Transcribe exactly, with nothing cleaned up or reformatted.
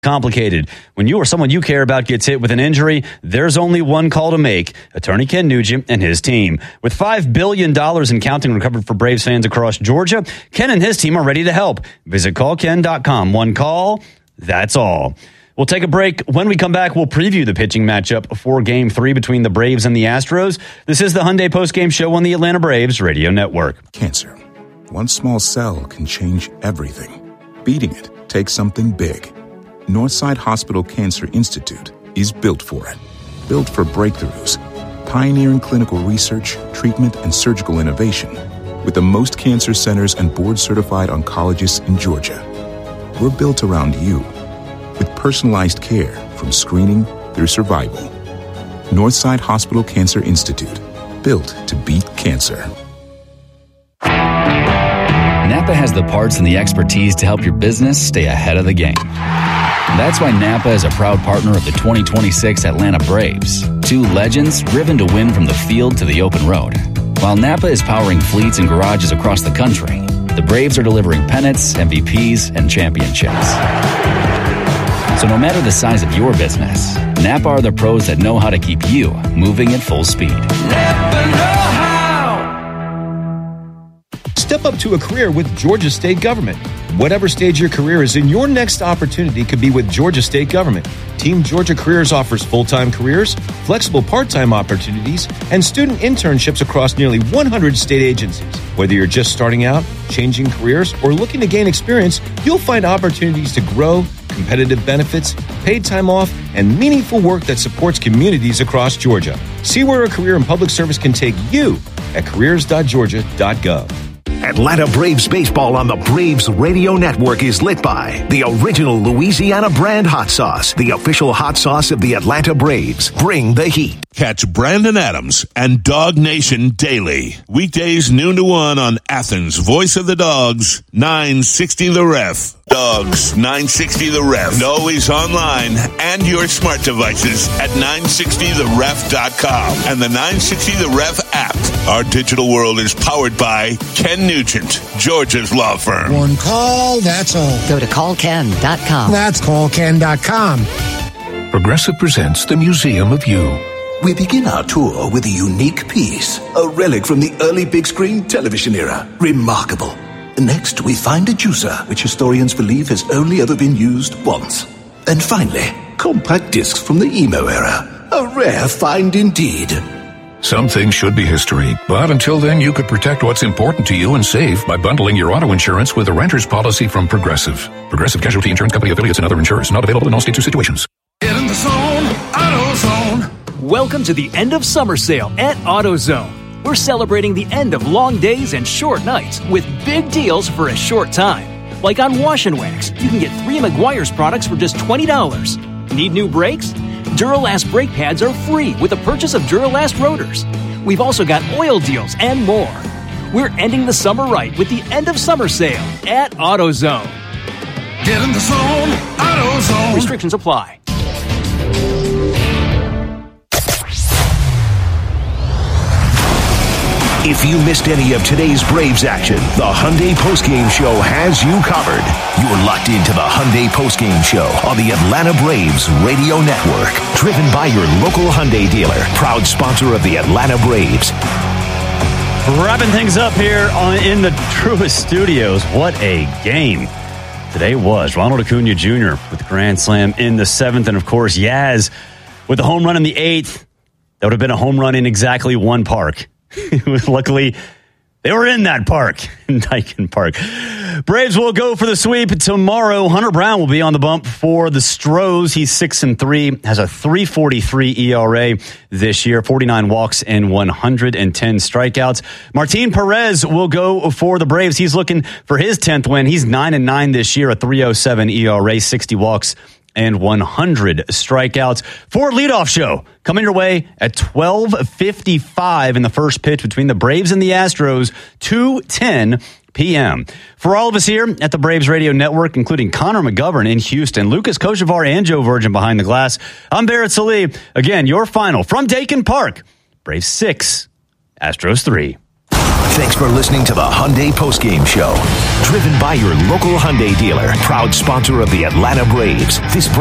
complicated. When you or someone you care about gets hit with an injury, there's only one call to make. Attorney Ken Nugent and his team. With five billion dollars in counting recovered for Braves fans across Georgia, Ken and his team are ready to help. Visit call ken dot com. One call, that's all. We'll take a break. When we come back, we'll preview the pitching matchup for Game three between the Braves and the Astros. This is the Hyundai Postgame Show on the Atlanta Braves Radio Network. Cancer. One small cell can change everything. Beating it takes something big. Northside Hospital Cancer Institute is built for it. Built for breakthroughs, pioneering clinical research, treatment, and surgical innovation, with the most cancer centers and board-certified oncologists in Georgia. We're built around you, with personalized care from screening through survival. Northside Hospital Cancer Institute, built to beat cancer. Napa has the parts and the expertise to help your business stay ahead of the game. That's why Napa is a proud partner of the twenty twenty-six Atlanta Braves, two legends driven to win from the field to the open road. While Napa is powering fleets and garages across the country, the Braves are delivering pennants, M V Ps, and championships. So no matter the size of your business, Napa are the pros that know how to keep you moving at full speed. Napa know how. Step up to a career with Georgia State Government. Whatever stage your career is in, your next opportunity could be with Georgia State Government. Team Georgia Careers offers full-time careers, flexible part-time opportunities, and student internships across nearly one hundred state agencies. Whether you're just starting out, changing careers, or looking to gain experience, you'll find opportunities to grow, competitive benefits, paid time off, and meaningful work that supports communities across Georgia. See where a career in public service can take you at careers dot georgia dot gov. Atlanta Braves baseball on the Braves Radio Network is lit by the original Louisiana brand hot sauce, the official hot sauce of the Atlanta Braves. Bring the heat. Catch Brandon Adams and Dog Nation daily. Weekdays noon to one on Athens' Voice of the Dogs, nine sixty The Ref. Dogs, nine sixty The Ref. And always online and your smart devices at nine sixty the ref dot com and the nine sixty The Ref app. Our digital world is powered by Ken Nugent, Georgia's law firm. One call, that's all. Go to call ken dot com. That's call ken dot com. Progressive presents the Museum of You. We begin our tour with a unique piece, a relic from the early big screen television era. Remarkable. Next, we find a juicer, which historians believe has only ever been used once. And finally, compact discs from the emo era. A rare find indeed. Some things should be history, but until then, you could protect what's important to you and save by bundling your auto insurance with a renter's policy from Progressive. Progressive Casualty Insurance Company affiliates and other insurers. Not available in all states or situations. Get in the zone, AutoZone. Welcome to the end of summer sale at AutoZone. We're celebrating the end of long days and short nights with big deals for a short time. Like on Wash and Wax, you can get three Meguiar's products for just twenty dollars. Need new brakes? Duralast brake pads are free with the purchase of Duralast rotors. We've also got oil deals and more. We're ending the summer right with the end of summer sale at AutoZone. Get in the zone, AutoZone. Restrictions apply. If you missed any of today's Braves action, the Hyundai Postgame Show has you covered. You're locked into the Hyundai Postgame Show on the Atlanta Braves Radio Network. Driven by your local Hyundai dealer, proud sponsor of the Atlanta Braves. Wrapping things up here on, in the Truist Studios. What a game today was. Ronald Acuna Junior with the grand slam in the seventh. And, of course, Yaz with the home run in the eighth. That would have been a home run in exactly one park. Luckily, they were in that park, in Daikin Park. Braves will go for the sweep tomorrow. Hunter Brown will be on the bump for the Stros. He's six and three, has a three forty-three E R A this year, forty-nine walks and one hundred ten strikeouts. Martin Perez will go for the Braves. He's looking for his tenth win. He's nine and nine this year, a three oh seven E R A, sixty walks and one hundred strikeouts. For leadoff show coming your way at twelve fifty-five in the first pitch between the Braves and the Astros, two ten p.m. For all of us here at the Braves Radio Network, including Connor McGovern in Houston, Lucas Kochevar and Joe Virgin behind the glass, I'm Barrett Salih. Again, your final from Daikin Park. Braves six, Astros three. Thanks for listening to the Hyundai Postgame Show. Driven by your local Hyundai dealer, proud sponsor of the Atlanta Braves. This